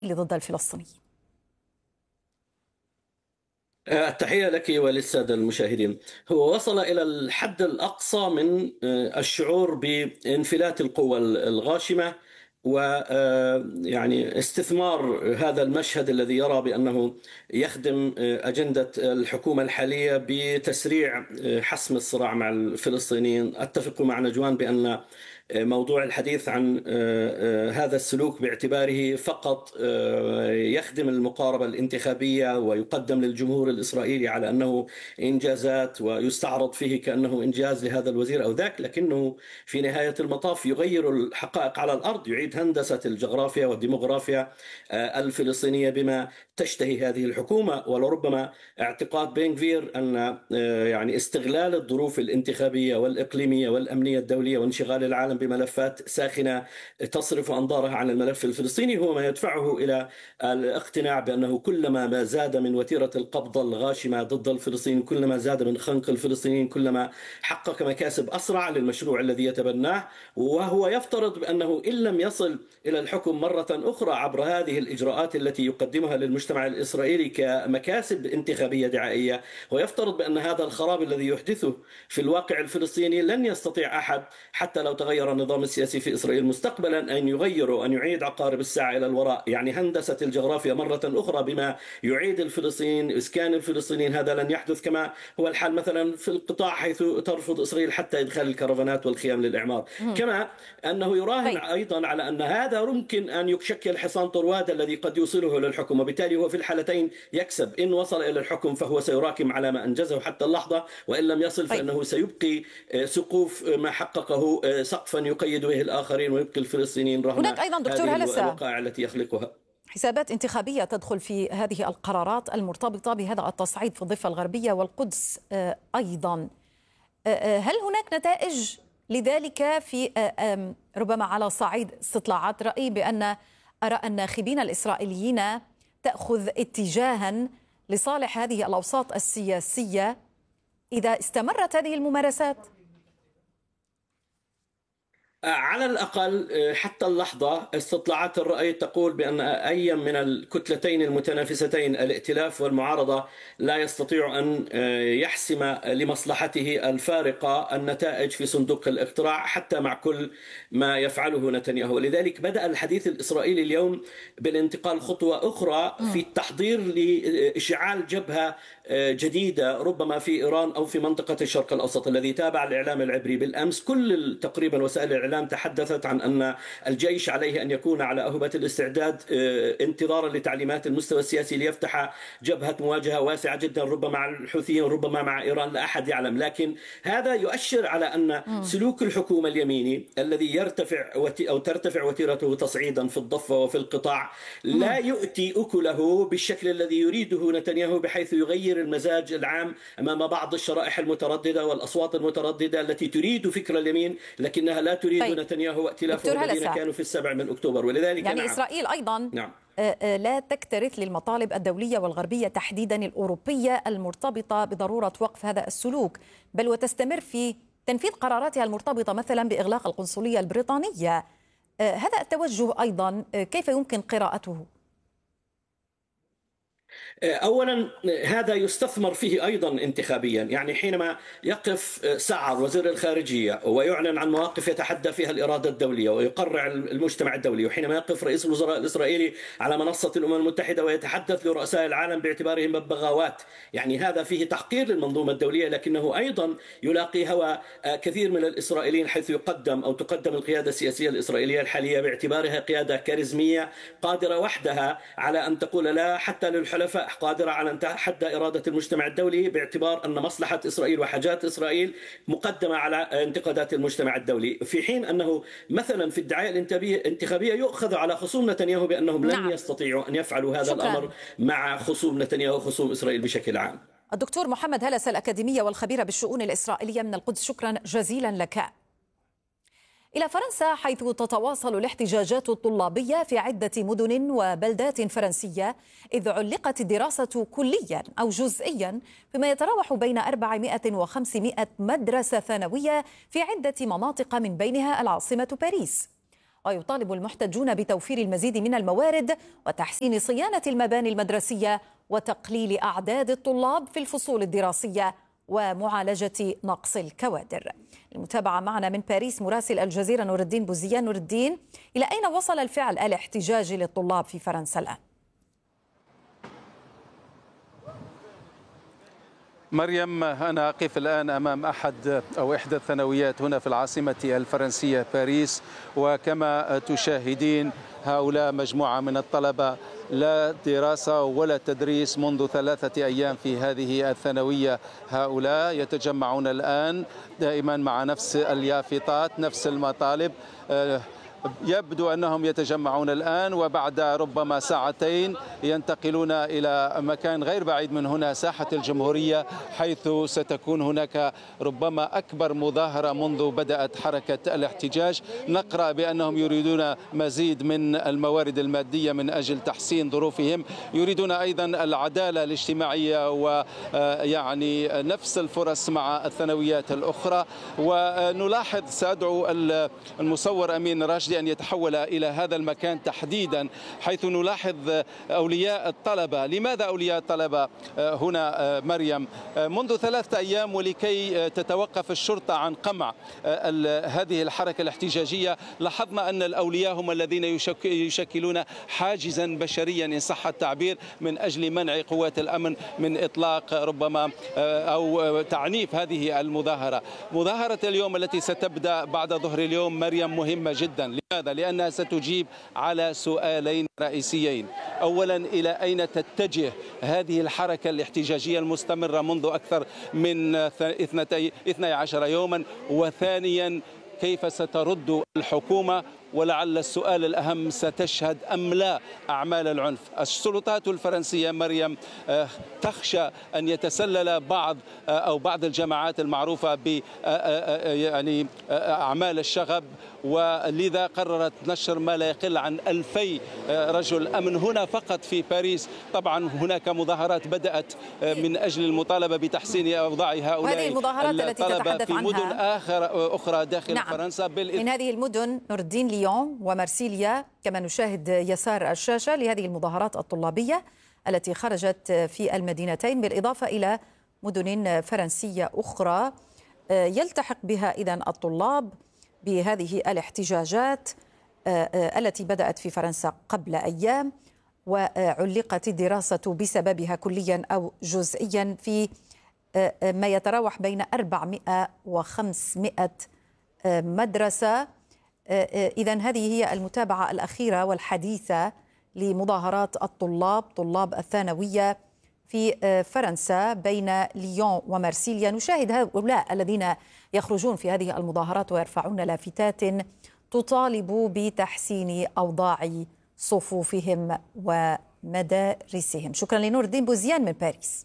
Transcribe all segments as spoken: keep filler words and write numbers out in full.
ضد الفلسطينيين. التحية لك وللسادة المشاهدين. هو وصل إلى الحد الأقصى من الشعور بانفلات القوى الغاشمة ويعني استثمار هذا المشهد الذي يرى بأنه يخدم أجندة الحكومة الحالية بتسريع حسم الصراع مع الفلسطينيين. أتفق مع نجوان بأن موضوع الحديث عن هذا السلوك باعتباره فقط يخدم المقاربة الانتخابية ويقدم للجمهور الإسرائيلي على أنه إنجازات ويستعرض فيه كأنه إنجاز لهذا الوزير أو ذاك، لكنه في نهاية المطاف يغير الحقائق على الأرض، يعيد هندسة الجغرافيا والديموغرافيا الفلسطينية بما تشتهي هذه الحكومة. ولربما اعتقاد بن غفير أن يعني استغلال الظروف الانتخابية والإقليمية والأمنية الدولية وانشغال العالم بملفات ساخنة تصرف أنظارها عن الملف الفلسطيني هو ما يدفعه إلى الاقتناع بأنه كلما ما زاد من وتيرة القبضة الغاشمة ضد الفلسطينيين، كلما زاد من خنق الفلسطينيين، كلما حقق مكاسب أسرع للمشروع الذي يتبناه. وهو يفترض بأنه إن لم يصل إلى الحكم مرة أخرى عبر هذه الإجراءات التي يقدمها للمجتمع الإسرائيلي كمكاسب انتخابية دعائية، ويفترض بأن هذا الخراب الذي يحدثه في الواقع الفلسطيني لن يستطيع أحد حتى لو تغير النظام السياسي في إسرائيل مستقبلا أن يغيره، أن يعيد عقارب الساعة إلى الوراء، يعني هندسة الجغرافيا مرة أخرى بما يعيد الفلسطينيين إسكان الفلسطينيين. هذا لن يحدث كما هو الحال مثلا في القطاع حيث ترفض إسرائيل حتى إدخال الكرفانات والخيام للإعمار. مم. كما أنه يراهن طيب. أيضا على أن هذا ممكن أن يشكل حصان طرواد الذي قد يوصله للحكم، وبالتالي هو في الحالتين يكسب. إن وصل إلى الحكم فهو سيراكم على ما أنجزه حتى اللحظة، وإن لم يصل طيب. فإنه سيبقي سقوف ما حققه سقفا يقيد به الآخرين ويبقي الفلسطينيين رهن هناك أيضا دكتور هذه هلسة الوقائع التي يخلقها حسابات انتخابية تدخل في هذه القرارات المرتبطة بهذا التصعيد في الضفة الغربية والقدس أيضا. هل هناك نتائج لذلك في ربما على صعيد استطلاعات رأي بأن آراء الناخبين الإسرائيليين تأخذ اتجاها لصالح هذه الأوساط السياسية إذا استمرت هذه الممارسات؟ على الأقل حتى اللحظة استطلاعات الرأي تقول بأن أي من الكتلتين المتنافستين الائتلاف والمعارضة لا يستطيع أن يحسم لمصلحته الفارقة النتائج في صندوق الاقتراع حتى مع كل ما يفعله نتنياهو. ولذلك بدأ الحديث الإسرائيلي اليوم بالانتقال خطوة أخرى في التحضير لإشعال جبهة جديدة ربما في إيران أو في منطقة الشرق الأوسط. الذي تابع الإعلام العبري بالأمس كل تقريبا وسائل الإعلام تحدثت عن أن الجيش عليه أن يكون على أهبة الاستعداد انتظارا لتعليمات المستوى السياسي ليفتح جبهة مواجهة واسعة جدا ربما مع الحوثيين ربما مع إيران، لا أحد يعلم. لكن هذا يؤشر على أن سلوك الحكومة اليميني الذي يرتفع أو ترتفع وتيرته تصعيدا في الضفة وفي القطاع لا يؤتي أكله بالشكل الذي يريده نتنياهو، بحيث يغير المزاج العام أمام بعض الشرائح المترددة والأصوات المترددة التي تريد فكر اليمين لكنها لا تريد طيب. نتنياهو وائتلافه الذين كانوا في السابع من أكتوبر. ولذلك يعني نعم. إسرائيل أيضا نعم. لا تكترث للمطالب الدولية والغربية تحديدا الأوروبية المرتبطة بضرورة وقف هذا السلوك، بل وتستمر في تنفيذ قراراتها المرتبطة مثلا بإغلاق القنصلية البريطانية. هذا التوجه أيضا كيف يمكن قراءته؟ أولا هذا يستثمر فيه أيضا انتخابيا، يعني حينما يقف سعر وزير الخارجية ويعلن عن مواقف يتحدى فيها الإرادة الدولية ويقرع المجتمع الدولي، وحينما يقف رئيس الوزراء الإسرائيلي على منصة الأمم المتحدة ويتحدث لرؤساء العالم باعتبارهم ببغاوات، يعني هذا فيه تحقير للمنظومة الدولية. لكنه أيضا يلاقي هوى كثير من الإسرائيليين حيث يقدم أو تقدم القيادة السياسية الإسرائيلية الحالية باعتبارها قيادة كاريزمية قادرة وحدها على أن تقول لا حتى للحلفاء، قادرة على أن تتحدى إرادة المجتمع الدولي باعتبار أن مصلحة إسرائيل وحاجات إسرائيل مقدمة على انتقادات المجتمع الدولي، في حين أنه مثلا في الدعاية الانتخابية يؤخذ على خصوم نتنياهو بأنهم نعم. لن يستطيعوا أن يفعلوا هذا شكرا. الأمر مع خصوم نتنياهو خصوم إسرائيل بشكل عام. الدكتور محمد هلس الأكاديمية والخبير بالشؤون الإسرائيلية من القدس، شكرا جزيلا لك. إلى فرنسا، حيث تتواصل الاحتجاجات الطلابية في عدة مدن وبلدات فرنسية، إذ علقت الدراسة كليا أو جزئيا فيما يتراوح بين أربعمائة وخمسمائة مدرسة ثانوية في عدة مناطق من بينها العاصمة باريس. ويطالب المحتجون بتوفير المزيد من الموارد وتحسين صيانة المباني المدرسية وتقليل أعداد الطلاب في الفصول الدراسية ومعالجة نقص الكوادر. المتابعة معنا من باريس مراسل الجزيرة نور الدين بوزيان. نور الدين، إلى أين وصل الفعل الاحتجاجي للطلاب في فرنسا الآن؟ مريم، أنا أقف الآن أمام أحد أو إحدى الثانويات هنا في العاصمة الفرنسية باريس، وكما تشاهدين هؤلاء مجموعة من الطلبة لا دراسة ولا تدريس منذ ثلاثة أيام في هذه الثانوية. هؤلاء يتجمعون الآن دائما مع نفس اليافطات، نفس المطالب. يبدو أنهم يتجمعون الآن وبعد ربما ساعتين ينتقلون إلى مكان غير بعيد من هنا، ساحة الجمهورية، حيث ستكون هناك ربما أكبر مظاهرة منذ بدأت حركة الاحتجاج. نقرأ بأنهم يريدون مزيد من الموارد المادية من أجل تحسين ظروفهم، يريدون أيضا العدالة الاجتماعية ويعني نفس الفرص مع الثانويات الأخرى. ونلاحظ، سأدعو المصور أمين راشد أن يتحول إلى هذا المكان تحديدا، حيث نلاحظ أولياء الطلبة. لماذا أولياء الطلبة هنا مريم؟ منذ ثلاثة أيام ولكي تتوقف الشرطة عن قمع هذه الحركة الاحتجاجية، لاحظنا أن الأولياء هم الذين يشكلون حاجزا بشريا إن صح التعبير من أجل منع قوات الأمن من إطلاق ربما أو تعنيف هذه المظاهرة. مظاهرة اليوم التي ستبدأ بعد ظهر اليوم مريم مهمة جدا. لماذا؟ لأنها ستجيب على سؤالين رئيسيين. أولا، إلى أين تتجه هذه الحركة الاحتجاجية المستمرة منذ أكثر من اثني عشر يوما؟ وثانيا، كيف سترد الحكومة؟ ولعل السؤال الأهم، ستشهد أم لا أعمال العنف؟ السلطات الفرنسية مريم تخشى أن يتسلل بعض أو بعض الجماعات المعروفة ب يعني أعمال الشغب، ولذا قررت نشر ما لا يقل عن ألفي رجل أمن هنا فقط في باريس. طبعا هناك مظاهرات بدأت من أجل المطالبة بتحسين أوضاع هؤلاء وهذه المظاهرات التي تتحدث في مدن عنها آخر أخرى داخل نعم. فرنسا. من هذه المدن نور الدين ليون ومارسيليا، كما نشاهد يسار الشاشة لهذه المظاهرات الطلابية التي خرجت في المدينتين، بالإضافة إلى مدن فرنسية أخرى يلتحق بها إذن الطلاب بهذه الاحتجاجات التي بدأت في فرنسا قبل أيام، وعلقت الدراسة بسببها كليا أو جزئيا في ما يتراوح بين أربعمائة وخمسمائة مدرسة. إذن هذه هي المتابعة الأخيرة والحديثة لمظاهرات الطلاب، طلاب الثانوية في فرنسا بين ليون ومارسيليا. نشاهد هؤلاء الذين يخرجون في هذه المظاهرات ويرفعون لافتات تطالب بتحسين أوضاع صفوفهم ومدارسهم. شكرا لنور الدين بوزيان من باريس.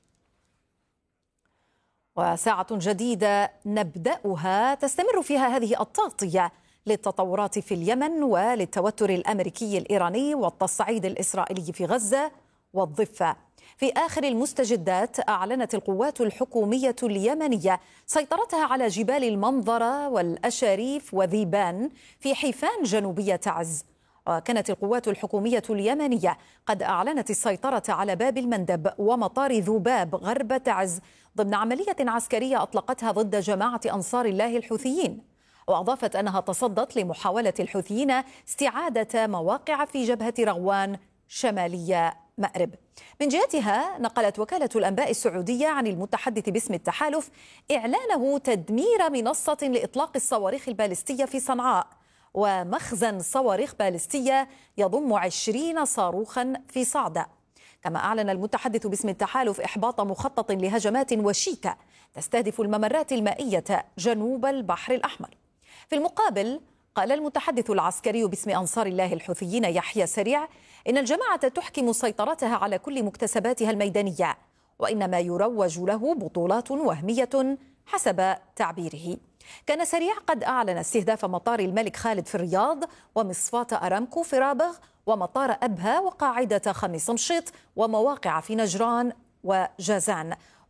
وساعة جديدة نبدأها تستمر فيها هذه التغطية للتطورات في اليمن وللتوتر الأمريكي الإيراني والتصعيد الإسرائيلي في غزة والضفة. في آخر المستجدات، أعلنت القوات الحكومية اليمنية سيطرتها على جبال المنظرة والأشاريف وذيبان في حيفان جنوبية تعز. وكانت القوات الحكومية اليمنية قد أعلنت السيطرة على باب المندب ومطار ذباب غرب تعز ضمن عملية عسكرية أطلقتها ضد جماعة أنصار الله الحوثيين. وأضافت أنها تصدت لمحاولة الحوثيين استعادة مواقع في جبهة رغوان شمالية مأرب. من جهتها، نقلت وكالة الأنباء السعودية عن المتحدث باسم التحالف إعلانه تدمير منصة لإطلاق الصواريخ البالستية في صنعاء ومخزن صواريخ بالستية يضم عشرين صاروخا في صعدة. كما أعلن المتحدث باسم التحالف إحباط مخطط لهجمات وشيكة تستهدف الممرات المائية جنوب البحر الأحمر. في المقابل، قال المتحدث العسكري باسم أنصار الله الحوثيين يحيى سريع إن الجماعة تحكم سيطرتها على كل مكتسباتها الميدانية، وإنما يروج له بطولات وهمية حسب تعبيره. كان سريع قد أعلن استهداف مطار الملك خالد في الرياض ومصفاة أرامكو في رابغ ومطار أبها وقاعدة خميس مشيط ومواقع في نجران وجازان.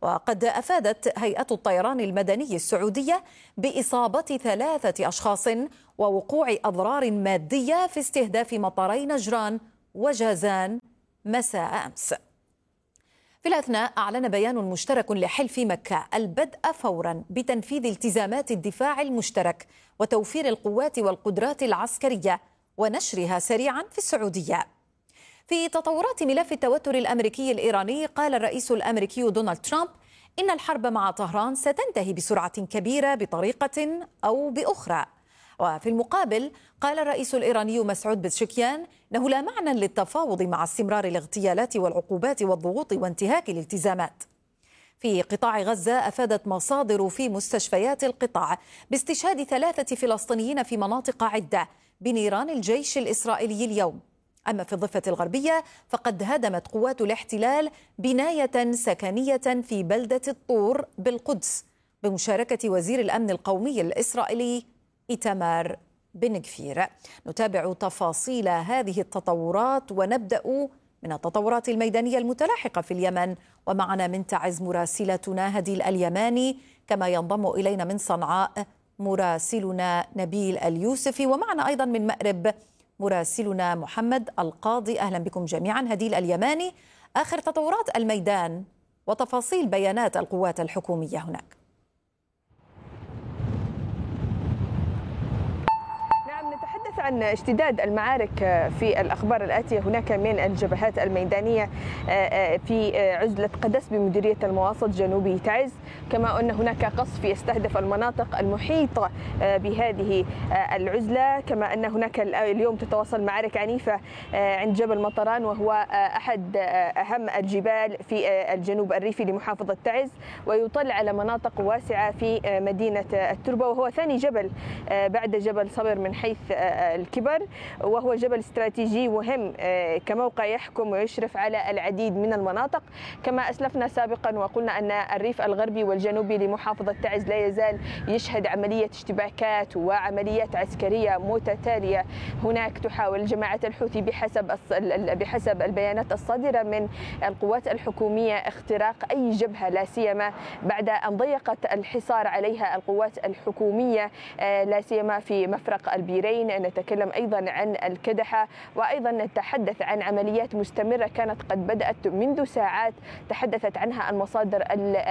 وقد أفادت هيئة الطيران المدني السعودية بإصابة ثلاثة أشخاص ووقوع أضرار مادية في استهداف مطاري نجران وجازان مساء أمس. في الأثناء أعلن بيان مشترك لحلف مكة البدء فورا بتنفيذ التزامات الدفاع المشترك وتوفير القوات والقدرات العسكرية ونشرها سريعا في السعودية. في تطورات ملف التوتر الأمريكي الإيراني، قال الرئيس الأمريكي دونالد ترامب إن الحرب مع طهران ستنتهي بسرعة كبيرة بطريقة أو بأخرى. وفي المقابل قال الرئيس الإيراني مسعود بزشكيان أنه لا معنى للتفاوض مع استمرار الاغتيالات والعقوبات والضغوط وانتهاك الالتزامات. في قطاع غزة، أفادت مصادر في مستشفيات القطاع باستشهاد ثلاثة فلسطينيين في مناطق عدة بنيران الجيش الإسرائيلي اليوم. أما في الضفة الغربية فقد هدمت قوات الاحتلال بناية سكنية في بلدة الطور بالقدس بمشاركة وزير الأمن القومي الإسرائيلي إيتمار بن غفير. نتابع تفاصيل هذه التطورات ونبدأ من التطورات الميدانية المتلاحقة في اليمن، ومعنا من تعز مراسلتنا هديل اليماني، كما ينضم إلينا من صنعاء مراسلنا نبيل اليوسفي، ومعنا أيضا من مأرب مراسلنا محمد القاضي. أهلا بكم جميعا. هديل اليماني، آخر تطورات الميدان وتفاصيل بيانات القوات الحكومية هناك. عن اشتداد المعارك في الأخبار الآتية. هناك من الجبهات الميدانية في عزلة قدس بمديرية المواصل جنوبي تعز، كما أن هناك قصف يستهدف المناطق المحيطة بهذه العزلة، كما أن هناك اليوم تتواصل معارك عنيفة عند جبل مطران، وهو أحد أهم الجبال في الجنوب الريفي لمحافظة تعز، ويطل على مناطق واسعة في مدينة التربة، وهو ثاني جبل بعد جبل صبر من حيث الكبر، وهو جبل استراتيجي مهم كموقع يحكم ويشرف على العديد من المناطق. كما أسلفنا سابقا وقلنا أن الريف الغربي والجنوبي لمحافظة تعز لا يزال يشهد عملية اشتباكات وعمليات عسكرية متتالية. هناك تحاول جماعة الحوثي بحسب بحسب البيانات الصادرة من القوات الحكومية اختراق أي جبهة، لا سيما بعد أن ضيقت الحصار عليها القوات الحكومية، لا سيما في مفرق البيرين. نتكلم أيضا عن الكدحة، وأيضا نتحدث عن عمليات مستمرة كانت قد بدأت منذ ساعات تحدثت عنها المصادر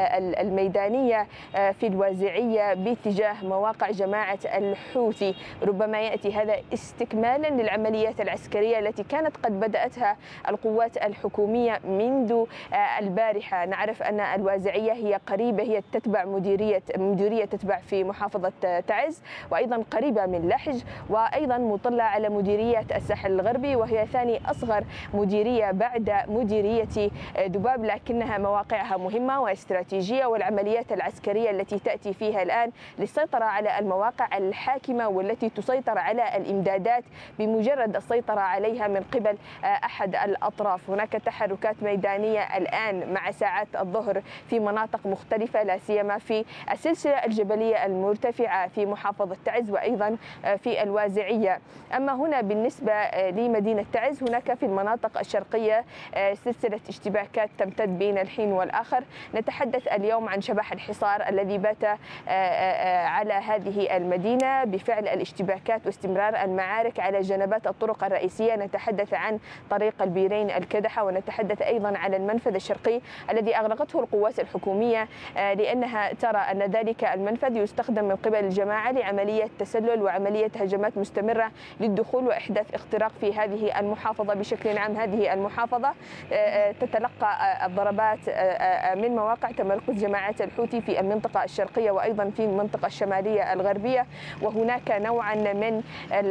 الميدانية في الوازعية باتجاه مواقع جماعة الحوثي. ربما يأتي هذا استكمالا للعمليات العسكرية التي كانت قد بدأتها القوات الحكومية منذ البارحة. نعرف أن الوازعية هي قريبة، هي تتبع مديرية مديرية تتبع في محافظة تعز، وأيضا قريبة من لحج، وأيضا مطلة على مديرية الساحل الغربي، وهي ثاني أصغر مديرية بعد مديرية دباب، لكنها مواقعها مهمة واستراتيجية، والعمليات العسكرية التي تأتي فيها الآن للسيطرة على المواقع الحاكمة والتي تسيطر على الإمدادات بمجرد السيطرة عليها من قبل أحد الأطراف. هناك تحركات ميدانية الآن مع ساعات الظهر في مناطق مختلفة، لا سيما في السلسلة الجبلية المرتفعة في محافظة تعز وأيضا في الوازعية. أما هنا بالنسبة لمدينة تعز، هناك في المناطق الشرقية سلسلة اشتباكات تمتد بين الحين والآخر. نتحدث اليوم عن شبح الحصار الذي بات على هذه المدينة بفعل الاشتباكات واستمرار المعارك على جنبات الطرق الرئيسية. نتحدث عن طريق البيرين الكدحة، ونتحدث أيضا عن المنفذ الشرقي الذي أغلقته القوات الحكومية لأنها ترى أن ذلك المنفذ يستخدم من قبل الجماعة لعملية تسلل وعملية هجمات مستمرة للدخول وإحداث اختراق في هذه المحافظة. بشكل عام هذه المحافظة تتلقى الضربات من مواقع تمركز جماعة الحوثي في المنطقة الشرقية وأيضا في المنطقة الشمالية الغربية، وهناك نوعا من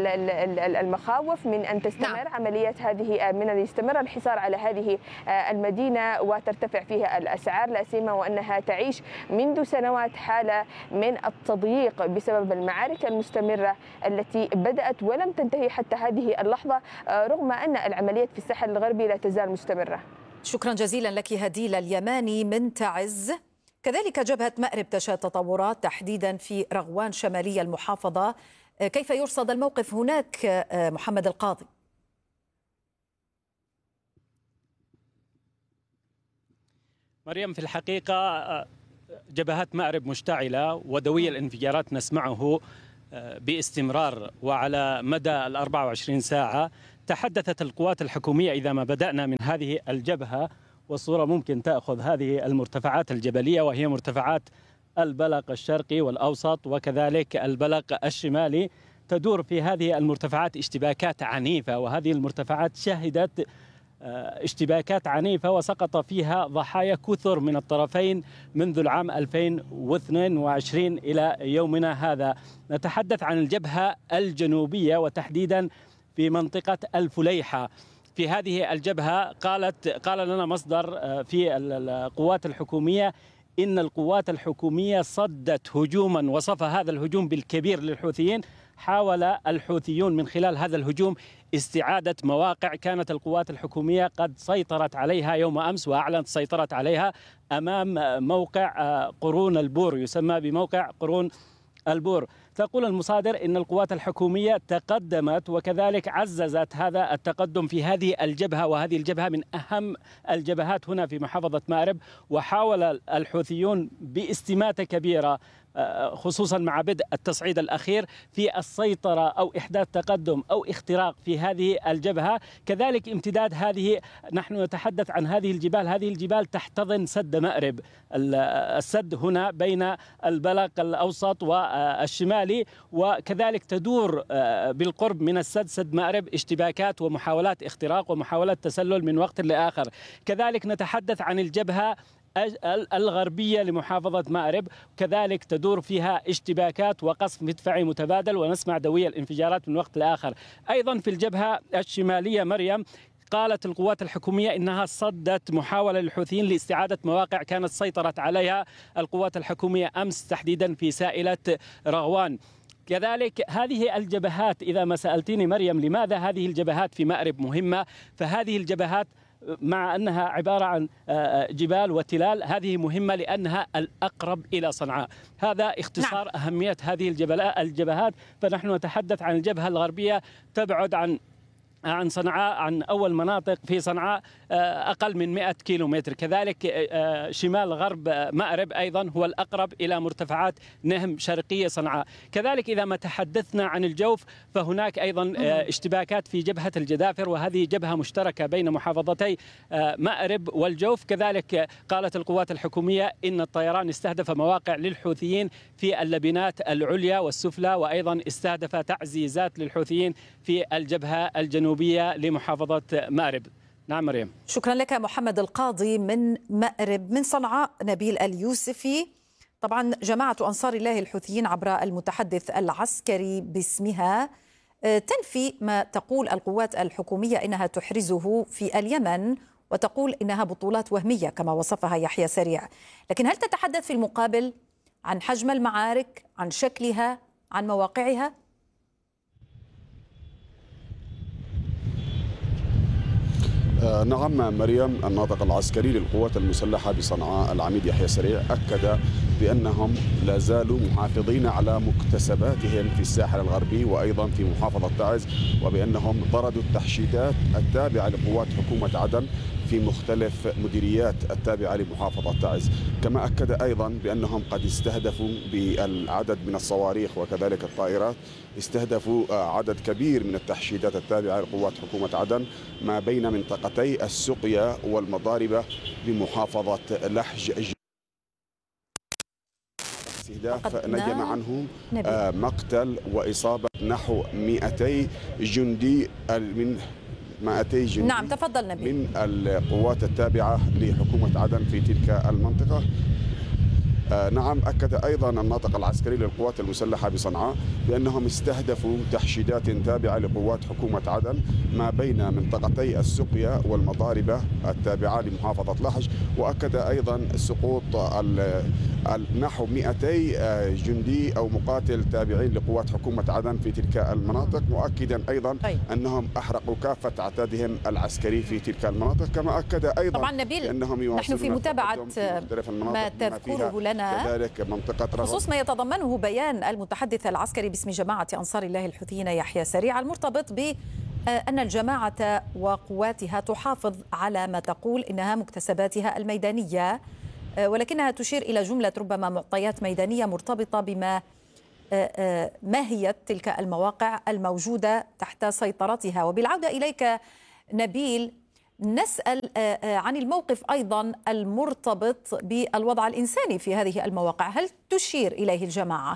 المخاوف من أن تستمر عمليات هذه، من أن يستمر الحصار على هذه المدينة وترتفع فيها الأسعار، لا سيما وأنها تعيش منذ سنوات حالة من التضييق بسبب المعارك المستمرة التي بدأت ولم تنتهي حتى هذه اللحظة، رغم أن العمليات في الساحل الغربي لا تزال مستمرة. شكرا جزيلا لك هديل اليماني من تعز. كذلك جبهة مأرب تشهد تطورات تحديدا في رغوان شمالية المحافظة. كيف يرصد الموقف هناك محمد القاضي؟ مريم، في الحقيقة جبهات مأرب مشتعلة ودوي الانفجارات نسمعه باستمرار وعلى مدى الأربع وعشرين ساعة. تحدثت القوات الحكومية إذا ما بدأنا من هذه الجبهة، والصورة ممكن تأخذ هذه المرتفعات الجبلية وهي مرتفعات البلق الشرقي والأوسط وكذلك البلق الشمالي. تدور في هذه المرتفعات اشتباكات عنيفة، وهذه المرتفعات شهدت اشتباكات عنيفة وسقط فيها ضحايا كثر من الطرفين منذ العام ألفين واثنين وعشرين إلى يومنا هذا. نتحدث عن الجبهة الجنوبية وتحديدا في منطقة الفليحة. في هذه الجبهة قالت قال لنا مصدر في القوات الحكومية إن القوات الحكومية صدت هجوما وصف هذا الهجوم بالكبير للحوثيين. حاول الحوثيون من خلال هذا الهجوم استعادة مواقع كانت القوات الحكومية قد سيطرت عليها يوم أمس، وأعلنت سيطرت عليها أمام موقع قرون البور، يسمى بموقع قرون البور. تقول المصادر إن القوات الحكومية تقدمت وكذلك عززت هذا التقدم في هذه الجبهة، وهذه الجبهة من أهم الجبهات هنا في محافظة مأرب. وحاول الحوثيون باستماتة كبيرة خصوصا مع بدء التصعيد الأخير في السيطرة أو إحداث تقدم أو اختراق في هذه الجبهة. كذلك امتداد هذه، نحن نتحدث عن هذه الجبال، هذه الجبال تحتضن سد مأرب. السد هنا بين البلق الأوسط والشمالي، وكذلك تدور بالقرب من السد سد مأرب اشتباكات ومحاولات اختراق ومحاولات تسلل من وقت لآخر. كذلك نتحدث عن الجبهة الغربية لمحافظة مأرب، كذلك تدور فيها اشتباكات وقصف مدفعي متبادل ونسمع دوي الانفجارات من وقت لآخر. أيضا في الجبهة الشمالية مريم قالت القوات الحكومية إنها صدت محاولة للحوثيين لاستعادة مواقع كانت سيطرت عليها القوات الحكومية أمس تحديدا في سائلة رغوان. كذلك هذه الجبهات، إذا ما سألتيني مريم لماذا هذه الجبهات في مأرب مهمة، فهذه الجبهات مع أنها عبارة عن جبال وتلال هذه مهمة لأنها الأقرب إلى صنعاء. هذا اختصار نعم. أهمية هذه الجبهات. فنحن نتحدث عن الجبهة الغربية تبعد عن عن صنعاء، عن أول مناطق في صنعاء أقل من مئة كيلو متر. كذلك شمال غرب مأرب أيضا هو الأقرب إلى مرتفعات نهم شرقية صنعاء. كذلك إذا ما تحدثنا عن الجوف فهناك أيضا اشتباكات في جبهة الجدافر، وهذه جبهة مشتركة بين محافظتي مأرب والجوف. كذلك قالت القوات الحكومية إن الطيران استهدف مواقع للحوثيين في اللبنات العليا والسفلى، وأيضا استهدف تعزيزات للحوثيين في الجبهة الجنوبية لمحافظة مأرب. نعم مريم. شكرا لك محمد القاضي من مأرب. من صنعاء نبيل اليوسفي. طبعا جماعة أنصار الله الحوثيين عبر المتحدث العسكري باسمها تنفي ما تقول القوات الحكومية إنها تحرزه في اليمن، وتقول إنها بطولات وهمية كما وصفها يحيى سريع. لكن هل تتحدث في المقابل عن حجم المعارك، عن شكلها، عن مواقعها؟ نعم مريم، الناطق العسكري للقوات المسلحة بصنعاء العميد يحيى سريع أكد بأنهم لا زالوا محافظين على مكتسباتهم في الساحل الغربي وأيضا في محافظة تعز، وبأنهم طردوا التحشيدات التابعة لقوات حكومة عدن في مختلف مديريات التابعة لمحافظة تعز. كما أكد أيضا بأنهم قد استهدفوا بالعدد من الصواريخ وكذلك الطائرات، استهدفوا عدد كبير من التحشيدات التابعة لقوات حكومة عدن ما بين منطقتي السقيا والمضاربة بمحافظة لحج. استهداف نجم عنه مقتل وإصابة نحو مئتي جندي من مئتي جندي نعم تفضل نبيل. من القوات التابعة لحكومة عدن في تلك المنطقة. آه نعم أكد أيضا الناطق العسكري للقوات المسلحة بصنعاء بأنهم استهدفوا تحشيدات تابعة لقوات حكومة عدن ما بين منطقتي السقيا والمضاربة التابعة لمحافظة لحج، وأكد أيضا سقوط نحو مئتي جندي أو مقاتل تابعين لقوات حكومة عدن في تلك المناطق، مؤكدا أيضا أنهم أحرقوا كافة عتادهم العسكري في تلك المناطق. كما أكد أيضا طبعا نبيل أنهم نحن في متابعة في ما تذكره لنا كذلك منطقة خصوص ما يتضمنه بيان المتحدث العسكري باسم جماعة أنصار الله الحوثيين يحيى سريع المرتبط أن الجماعة وقواتها تحافظ على ما تقول إنها مكتسباتها الميدانية، ولكنها تشير إلى جملة ربما معطيات ميدانية مرتبطة بما ماهية تلك المواقع الموجودة تحت سيطرتها. وبالعودة إليك نبيل، نسأل عن الموقف أيضا المرتبط بالوضع الإنساني في هذه المواقع، هل تشير إليه الجماعة؟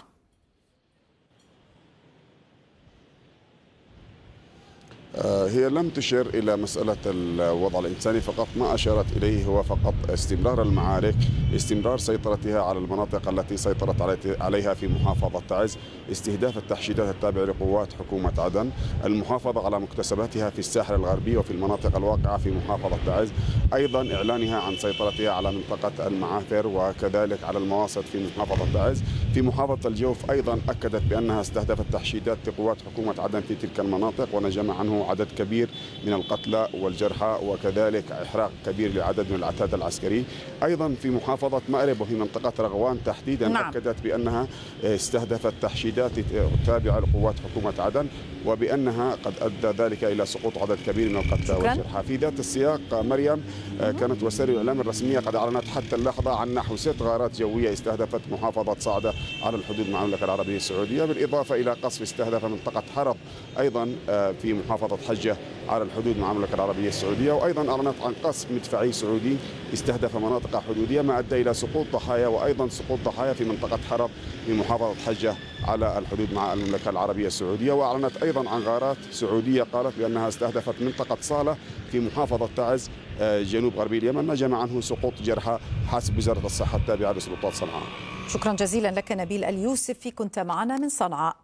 هي لم تشر إلى مسألة الوضع الإنساني فقط، ما أشارت إليه هو فقط استمرار المعارك، استمرار سيطرتها على المناطق التي سيطرت عليها في محافظة تعز، استهداف التحشيدات التابعة لقوات حكومة عدن، المحافظة على مكتسباتها في الساحل الغربي وفي المناطق الواقعة في محافظة تعز، أيضا إعلانها عن سيطرتها على منطقة المعافر وكذلك على المواسط في محافظة تعز. في محافظة الجوف أيضا أكدت بأنها استهدفت تحشيدات لقوات حكومة عدن في تلك المناطق ونجم عنه عدد كبير من القتلى والجرحى وكذلك إحراق كبير لعدد من العتاد العسكري. أيضا في محافظة مأرب وفي منطقة رغوان تحديدا نعم. أكدت بأنها استهدفت تحشيدات تابعة لقوات حكومة عدن وبأنها قد أدى ذلك إلى سقوط عدد كبير من القتلى والجرحى. في ذات السياق مريم، كانت وسائل الإعلام الرسمية قد أعلنت حتى اللحظة عن نحو ست غارات جوية استهدفت محافظة صعدة على الحدود مع المملكة العربية السعودية، بالإضافة إلى قصف استهدف منطقة حرب أيضا في محافظة حجة على الحدود مع المملكة العربية السعودية، وأيضا أعلنت عن قصف مدفعي سعودي استهدف مناطق حدودية ما أدى إلى سقوط ضحايا وأيضا سقوط ضحايا في منطقة حرب في محافظة حجة على الحدود مع المملكة العربية السعودية. وأعلنت أيضا عن غارات سعودية قالت بأنها استهدفت منطقة صالة في محافظة تعز جنوب غربي اليمن، نجم عنه سقوط جرحى حسب وزارة الصحة التابعة لسلطات صنعاء. شكرا جزيلا لك نبيل اليوسفي، كنت معنا من صنعاء.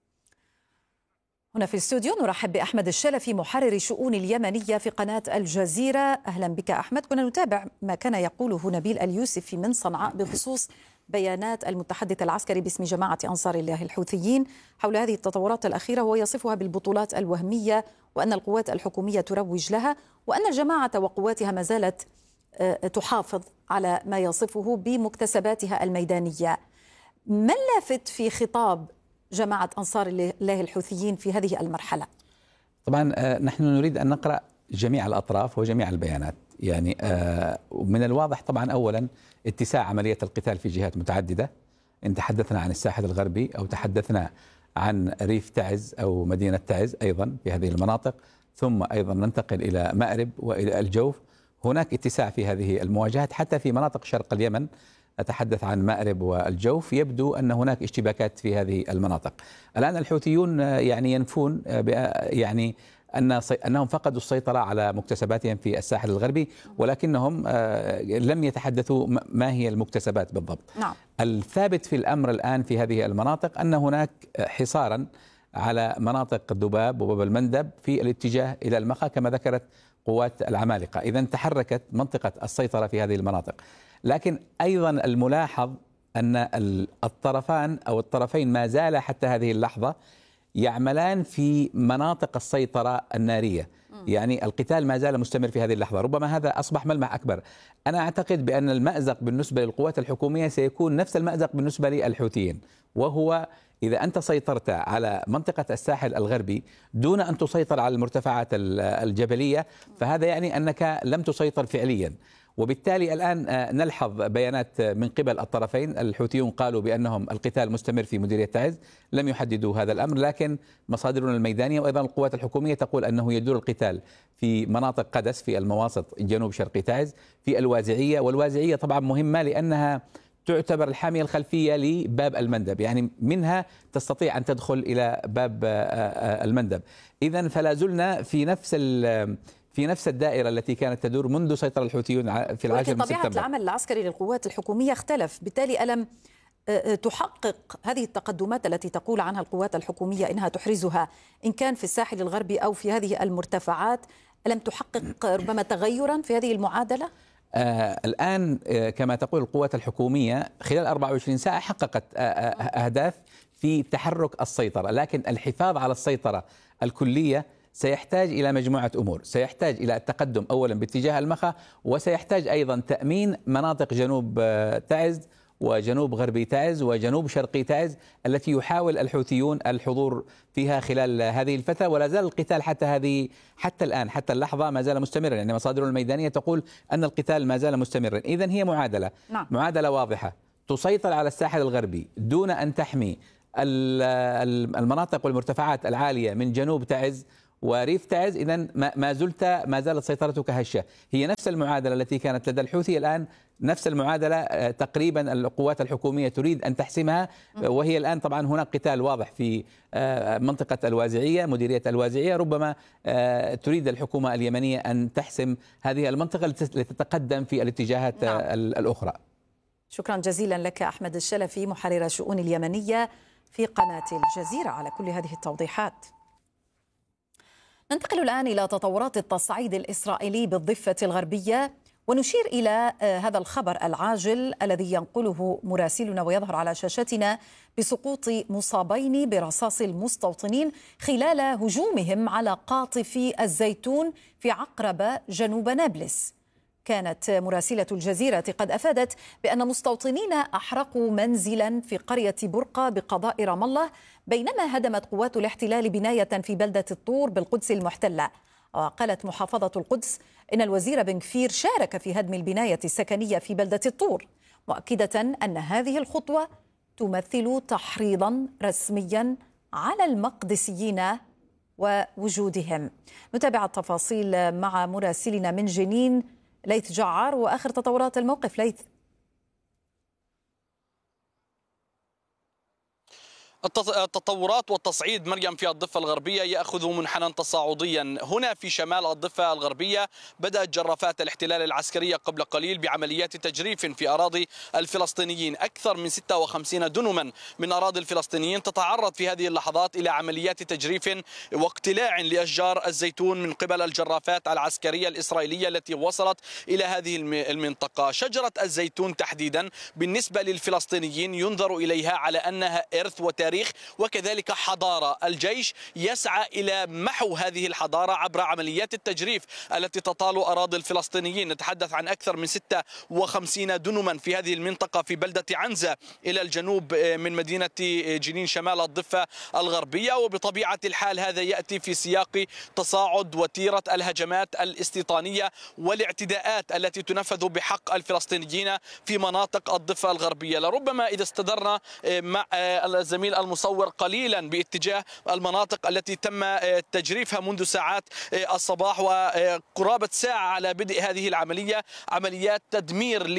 هنا في الاستوديو نرحب بأحمد الشلفي محرر شؤون اليمنية في قناة الجزيرة. أهلا بك أحمد. كنا نتابع ما كان يقوله نبيل اليوسفي من صنعاء بخصوص بيانات المتحدث العسكري باسم جماعة أنصار الله الحوثيين حول هذه التطورات الأخيرة، وهو يصفها بالبطولات الوهمية وأن القوات الحكومية تروج لها، وأن الجماعة وقواتها ما زالت تحافظ على ما يصفه بمكتسباتها الميدانية. ما اللافت في خطاب جماعة أنصار الله الحوثيين في هذه المرحلة؟ طبعا نحن نريد أن نقرأ جميع الأطراف وجميع البيانات. يعني من الواضح طبعا أولا اتساع عملية القتال في جهات متعددة، إن تحدثنا عن الساحل الغربي أو تحدثنا عن ريف تعز أو مدينة تعز أيضا في هذه المناطق، ثم أيضا ننتقل إلى مأرب وإلى الجوف، هناك اتساع في هذه المواجهات. حتى في مناطق شرق اليمن، أتحدث عن مأرب والجوف، يبدو أن هناك اشتباكات في هذه المناطق. الآن الحوثيون يعني ينفون يعني أن أنهم فقدوا السيطرة على مكتسباتهم في الساحل الغربي، ولكنهم لم يتحدثوا ما هي المكتسبات بالضبط. نعم. الثابت في الأمر الآن في هذه المناطق أن هناك حصارا على مناطق دباب وباب المندب في الاتجاه إلى المخا كما ذكرت قوات العمالقة. إذن تحركت منطقة السيطرة في هذه المناطق، لكن أيضا الملاحظ أن الطرفان أو الطرفين ما زال حتى هذه اللحظة يعملان في مناطق السيطرة النارية. يعني القتال ما زال مستمر في هذه اللحظة، ربما هذا أصبح ملمح أكبر. أنا أعتقد بأن المأزق بالنسبة للقوات الحكومية سيكون نفس المأزق بالنسبة للحوثيين، وهو إذا أنت سيطرت على منطقة الساحل الغربي دون أن تسيطر على المرتفعات الجبلية، فهذا يعني أنك لم تسيطر فعليا. وبالتالي الآن نلحظ بيانات من قبل الطرفين. الحوثيون قالوا بأنهم القتال مستمر في مديرية تعز، لم يحددوا هذا الأمر، لكن مصادرنا الميدانية وأيضا القوات الحكومية تقول أنه يدور القتال في مناطق قدس في المواسط جنوب شرقي تعز، في الوازعية. والوازعية طبعا مهمة لأنها تعتبر الحامية الخلفية لباب المندب، يعني منها تستطيع أن تدخل إلى باب المندب. إذن فلا زلنا في نفس في نفس الدائرة التي كانت تدور منذ سيطرة الحوثيون في العاشر من سبتمبر. طبيعة العمل العسكري للقوات الحكومية اختلف، بالتالي ألم تحقق هذه التقدمات التي تقول عنها القوات الحكومية إنها تحرزها إن كان في الساحل الغربي أو في هذه المرتفعات، ألم تحقق ربما تغيرا في هذه المعادلة؟ آه الآن آه كما تقول القوات الحكومية خلال أربعة وعشرين ساعة حققت آه آه أهداف في تحرك السيطرة، لكن الحفاظ على السيطرة الكلية سيحتاج إلى مجموعة أمور. سيحتاج إلى التقدم أولا باتجاه المخا، وسيحتاج أيضا تأمين مناطق جنوب تعز وجنوب غربي تعز وجنوب شرقي تعز التي يحاول الحوثيون الحضور فيها خلال هذه الفترة، ولا زال القتال حتى هذه حتى الآن حتى اللحظة ما زال مستمرا. يعني مصادر الميدانية تقول أن القتال ما زال مستمرا. إذن هي معادلة نعم. معادلة واضحة، تسيطر على الساحل الغربي دون أن تحمي المناطق والمرتفعات العالية من جنوب تعز وريف تعز. إذن ما زلت ما زالت سيطرتك هشة. هي نفس المعادلة التي كانت لدى الحوثي، الآن نفس المعادلة تقريبا القوات الحكومية تريد أن تحسمها، وهي الآن طبعا هناك قتال واضح في منطقة الوازعية، مديرية الوازعية. ربما تريد الحكومة اليمنية أن تحسم هذه المنطقة لتتقدم في الاتجاهات نعم. الأخرى. شكرا جزيلا لك أحمد الشلفي، محرر الشؤون اليمنية في قناة الجزيرة، على كل هذه التوضيحات. ننتقل الآن إلى تطورات التصعيد الإسرائيلي بالضفة الغربية، ونشير إلى هذا الخبر العاجل الذي ينقله مراسلنا ويظهر على شاشتنا بسقوط مصابين برصاص المستوطنين خلال هجومهم على قاطفي الزيتون في عقربة جنوب نابلس. كانت مراسلة الجزيرة قد أفادت بأن مستوطنين أحرقوا منزلا في قرية برقة بقضاء رام الله، بينما هدمت قوات الاحتلال بناية في بلدة الطور بالقدس المحتلة. وقالت محافظة القدس إن الوزير بن كفير شارك في هدم البناية السكنية في بلدة الطور، مؤكدة أن هذه الخطوة تمثل تحريضا رسميا على المقدسيين ووجودهم. نتابع التفاصيل مع مراسلنا من جنين ليث جعار، وآخر تطورات الموقف. ليث. التطورات والتصعيد مريم في الضفة الغربية يأخذ منحنى تصاعديا. هنا في شمال الضفة الغربية بدأت جرافات الاحتلال العسكرية قبل قليل بعمليات تجريف في أراضي الفلسطينيين. أكثر من ستة وخمسين دنما من أراضي الفلسطينيين تتعرض في هذه اللحظات إلى عمليات تجريف واقتلاع لأشجار الزيتون من قبل الجرافات العسكرية الإسرائيلية التي وصلت إلى هذه المنطقة. شجرة الزيتون تحديدا بالنسبة للفلسطينيين ينظر إليها على أنها إرث وتاريخ وكذلك حضارة. الجيش يسعى إلى محو هذه الحضارة عبر عمليات التجريف التي تطال أراضي الفلسطينيين. نتحدث عن أكثر من ستة وخمسين دنما في هذه المنطقة في بلدة عنزة إلى الجنوب من مدينة جنين شمال الضفة الغربية. وبطبيعة الحال هذا يأتي في سياق تصاعد وتيرة الهجمات الاستيطانية والاعتداءات التي تنفذ بحق الفلسطينيين في مناطق الضفة الغربية. لربما إذا استدرنا مع الزميل المصور قليلا باتجاه المناطق التي تم تجريفها منذ ساعات الصباح وقرابة ساعة على بدء هذه العملية، عمليات تدمير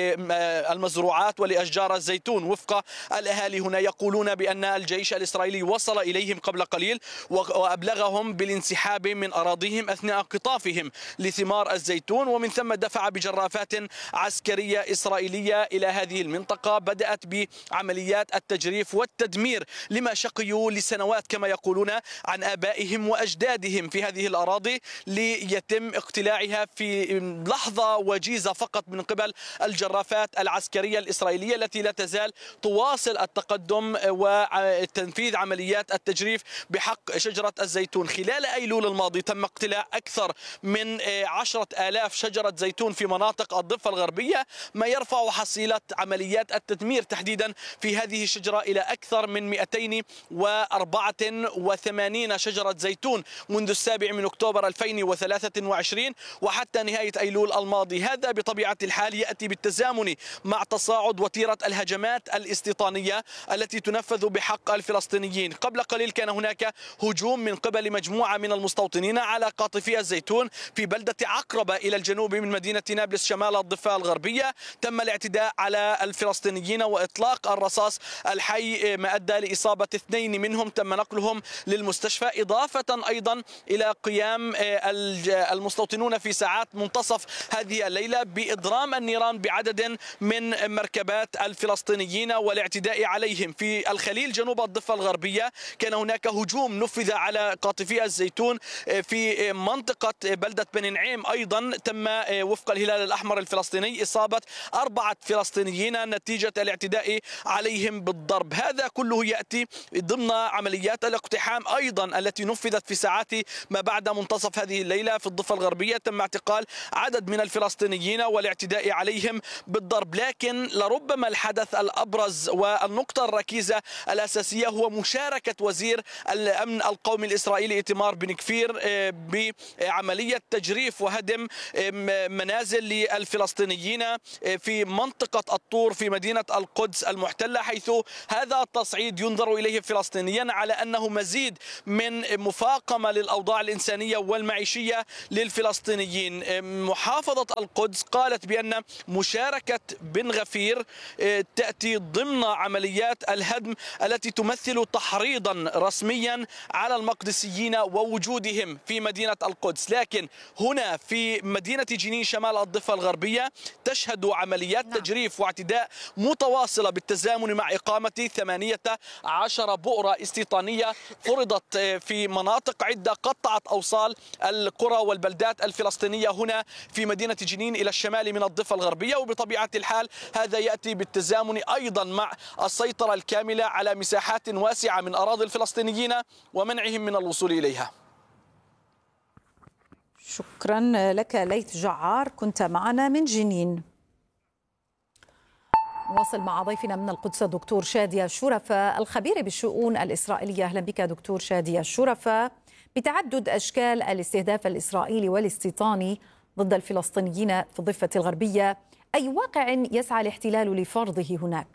للمزروعات ولأشجار الزيتون. وفق الأهالي هنا يقولون بأن الجيش الإسرائيلي وصل إليهم قبل قليل وأبلغهم بالانسحاب من أراضيهم أثناء قطافهم لثمار الزيتون، ومن ثم دفع بجرافات عسكرية إسرائيلية إلى هذه المنطقة. بدأت بعمليات التجريف والتدمير لما شقيوا لسنوات كما يقولون عن آبائهم وأجدادهم في هذه الأراضي، ليتم اقتلاعها في لحظة وجيزة فقط من قبل الجرافات العسكرية الإسرائيلية التي لا تزال تواصل التقدم وتنفيذ عمليات التجريف بحق شجرة الزيتون. خلال أيلول الماضي تم اقتلاع أكثر من عشرة آلاف شجرة زيتون في مناطق الضفة الغربية، ما يرفع حصيلة عمليات التدمير تحديدا في هذه الشجرة إلى أكثر من مئتين وأربعة وثمانين شجرة زيتون منذ السابع من أكتوبر ألفين وثلاثة وعشرين وحتى نهاية أيلول الماضي. هذا بطبيعة الحال يأتي بالتزامن مع تصاعد وتيرة الهجمات الاستيطانية التي تنفذ بحق الفلسطينيين. قبل قليل كان هناك هجوم من قبل مجموعة من المستوطنين على قاطفي الزيتون في بلدة عقربة إلى الجنوب من مدينة نابلس شمال الضفة الغربية. تم الاعتداء على الفلسطينيين وإطلاق الرصاص الحي ما أدى لإصابة اثنين منهم، تم نقلهم للمستشفى، إضافة أيضا إلى قيام المستوطنون في ساعات منتصف هذه الليلة بإضرام النيران بعدد من مركبات الفلسطينيين والاعتداء عليهم. في الخليل جنوب الضفة الغربية كان هناك هجوم نفذ على قاطفي الزيتون في منطقة بلدة بني نعيم. أيضا تم وفق الهلال الأحمر الفلسطيني إصابة أربعة فلسطينيين نتيجة الاعتداء عليهم بالضرب. هذا كله وأنه يأتي ضمن عمليات الاقتحام أيضا التي نفذت في ساعات ما بعد منتصف هذه الليلة في الضفة الغربية. تم اعتقال عدد من الفلسطينيين والاعتداء عليهم بالضرب، لكن لربما الحدث الأبرز والنقطة الركيزة الأساسية هو مشاركة وزير الأمن القومي الإسرائيلي إيتمار بن كفير بعملية تجريف وهدم منازل للفلسطينيين في منطقة الطور في مدينة القدس المحتلة، حيث هذا التصعيد ينظر إليه فلسطينيا على أنه مزيد من مفاقمة للأوضاع الإنسانية والمعيشية للفلسطينيين. محافظة القدس قالت بأن مشاركة بن غفير تأتي ضمن عمليات الهدم التي تمثل تحريضا رسميا على المقدسيين ووجودهم في مدينة القدس. لكن هنا في مدينة جنين شمال الضفة الغربية تشهد عمليات تجريف واعتداء متواصلة بالتزامن مع إقامة ثمانية عشر بؤرة استيطانية فرضت في مناطق عدة قطعت أوصال القرى والبلدات الفلسطينية هنا في مدينة جنين إلى الشمال من الضفة الغربية. وبطبيعة الحال هذا يأتي بالتزامن أيضا مع السيطرة الكاملة على مساحات واسعة من أراضي الفلسطينيين ومنعهم من الوصول إليها. شكرا لك ليث جعار، كنت معنا من جنين. نواصل مع ضيفنا من القدس دكتور شادية الشرفة الخبير بالشؤون الإسرائيلية. أهلا بك دكتور شادية الشرفة. بتعدد أشكال الاستهداف الإسرائيلي والاستيطاني ضد الفلسطينيين في الضفة الغربية، أي واقع يسعى الاحتلال لفرضه هناك؟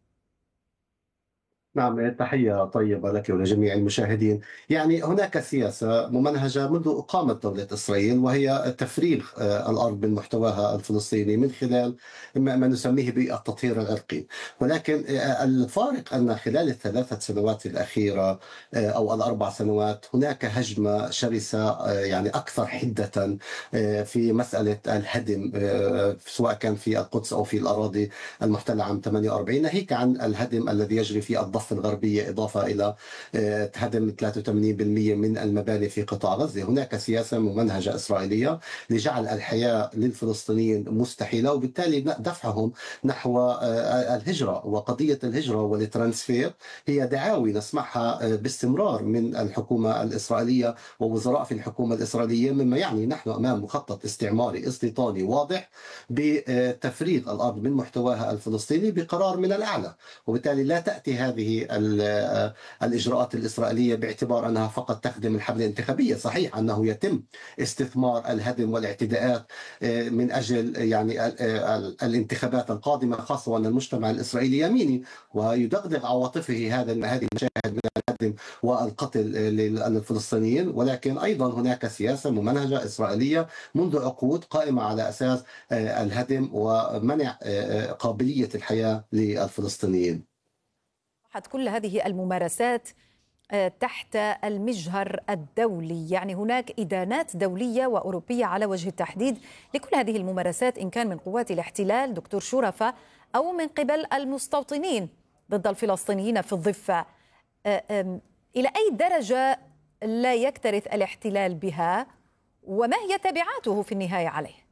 نعم، تحية طيبة لك ولجميع المشاهدين. يعني هناك سياسة ممنهجة منذ إقامة دولة إسرائيل، وهي تفريغ الأرض من محتواها الفلسطيني من خلال ما نسميه بالتطهير العرقي. ولكن الفارق أن خلال الثلاثة سنوات الأخيرة أو الأربع سنوات هناك هجمة شرسة، يعني أكثر حدة في مسألة الهدم، سواء كان في القدس أو في الأراضي المحتلة عام ثمانية وأربعين، ناهيك عن الهدم الذي يجري في الضفة الغربية، إضافة إلى هدم ثلاثة وثمانين بالمئة من المباني في قطاع غزة. هناك سياسة ممنهجة إسرائيلية لجعل الحياة للفلسطينيين مستحيلة، وبالتالي دفعهم نحو الهجرة. وقضية الهجرة والترانسفير هي دعاوي نسمعها باستمرار من الحكومة الإسرائيلية ووزراء في الحكومة الإسرائيلية، مما يعني نحن أمام مخطط استعماري استيطاني واضح بتفريغ الأرض من محتواها الفلسطيني بقرار من الأعلى. وبالتالي لا تأتي هذه الإجراءات الإسرائيلية باعتبار أنها فقط تخدم الحملة الانتخابية. صحيح أنه يتم استثمار الهدم والاعتداءات من أجل يعني الانتخابات القادمة، خاصة وأن المجتمع الإسرائيلي يميني ويدغدغ عواطفه هذا هذه المشاهد من الهدم والقتل للفلسطينيين. ولكن أيضا هناك سياسة ممنهجة إسرائيلية منذ عقود قائمة على أساس الهدم ومنع قابلية الحياة للفلسطينيين. كل هذه الممارسات تحت المجهر الدولي، يعني هناك إدانات دولية وأوروبية على وجه التحديد لكل هذه الممارسات، إن كان من قوات الاحتلال دكتور شرفة أو من قبل المستوطنين ضد الفلسطينيين في الضفة. إلى أي درجة لا يكترث الاحتلال بها، وما هي تبعاته في النهاية عليه؟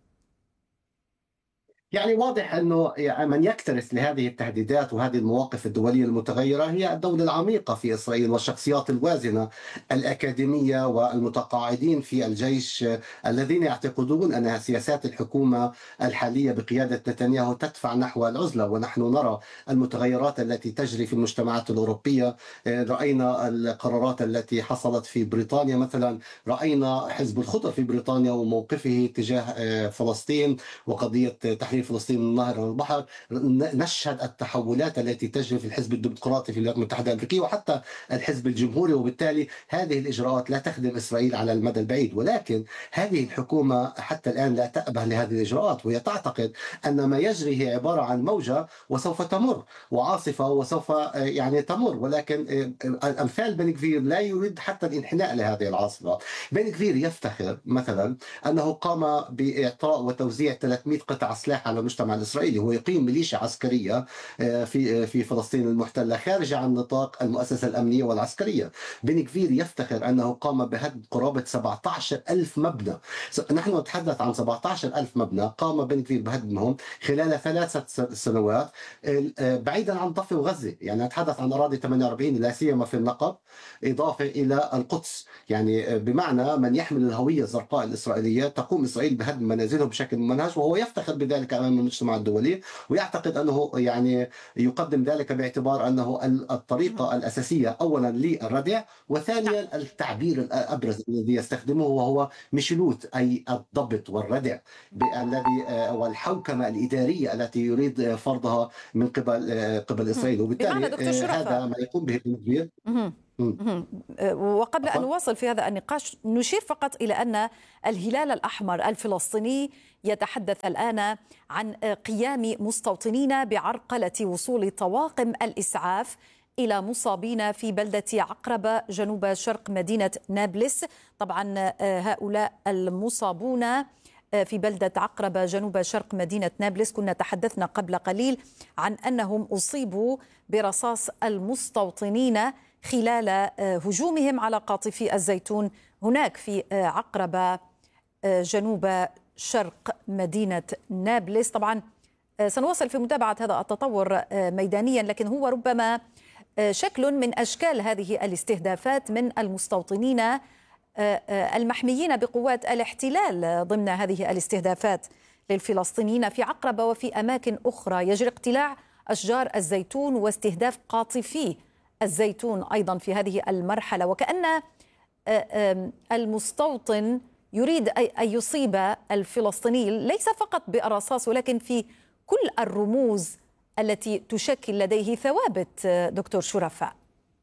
يعني واضح أنه من يكترث لهذه التهديدات وهذه المواقف الدولية المتغيرة هي الدولة العميقة في إسرائيل والشخصيات الوازنة الأكاديمية والمتقاعدين في الجيش الذين يعتقدون أن سياسات الحكومة الحالية بقيادة نتنياهو تدفع نحو العزلة. ونحن نرى المتغيرات التي تجري في المجتمعات الأوروبية، رأينا القرارات التي حصلت في بريطانيا مثلا، رأينا حزب الخضر في بريطانيا وموقفه تجاه فلسطين وقضية تحرير فلسطين من النهر والبحر. نشهد التحولات التي تجري في الحزب الديمقراطي في الولايات المتحدة الأمريكية وحتى الحزب الجمهوري. وبالتالي هذه الإجراءات لا تخدم إسرائيل على المدى البعيد. ولكن هذه الحكومة حتى الآن لا تأبه لهذه الإجراءات، وهي تعتقد أن ما يجري هي عبارة عن موجة وسوف تمر، وعاصفة وسوف يعني تمر. ولكن أمثال بن غفير لا يريد حتى الانحناء لهذه العاصفة. بن غفير يفتخر مثلا أنه قام بإعطاء وتوزيع ثلاثمئة قطعة سلاح المسلحة على المجتمع الإسرائيلي. هو يقيم ميليشيا عسكرية في في فلسطين المحتلة خارجة عن نطاق المؤسسة الأمنية والعسكرية. بن كفير يفتخر أنه قام بهدم قرابة سبعة عشر ألف مبنى. نحن نتحدث عن سبعة عشر ألف مبنى قام بن كفير بهدمهم خلال ثلاثة سنوات بعيدا عن ضفة وغزة. يعني نتحدث عن أراضي ثمانية وأربعين لا سيما في النقب، إضافة إلى القدس. يعني بمعنى من يحمل الهوية الزرقاء الإسرائيلية تقوم إسرائيل بهدم منازلهم بشكل ممنهج، وهو يفتخر بذلك أمام المجتمع الدولي، ويعتقد أنه يعني يقدم ذلك باعتبار أنه الطريقة الأساسية أولا للردع، وثانيا التعبير الأبرز الذي يستخدمه وهو مشلوت، أي الضبط والردع الذي والحوكمة الإدارية التي يريد فرضها من قبل قبل إسرائيل. وبالتالي هذا ما يقوم به بن كفير. وقبل أن نواصل في هذا النقاش نشير فقط إلى أن الهلال الأحمر الفلسطيني يتحدث الآن عن قيام مستوطنين بعرقلة وصول طواقم الإسعاف إلى مصابين في بلدة عقربة جنوب شرق مدينة نابلس. طبعا هؤلاء المصابون في بلدة عقربة جنوب شرق مدينة نابلس كنا تحدثنا قبل قليل عن أنهم أصيبوا برصاص المستوطنين خلال هجومهم على قاطفي الزيتون هناك في عقربة جنوب شرق مدينة نابلس. طبعا سنواصل في متابعة هذا التطور ميدانيا، لكن هو ربما شكل من أشكال هذه الاستهدافات من المستوطنين المحميين بقوات الاحتلال ضمن هذه الاستهدافات للفلسطينيين في عقربة وفي أماكن أخرى. يجري اقتلاع أشجار الزيتون واستهداف قاطفي الزيتون أيضا في هذه المرحلة، وكأن المستوطن يريد أن يصيب الفلسطيني ليس فقط بالرصاص ولكن في كل الرموز التي تشكل لديه ثوابت. دكتور شرفاء،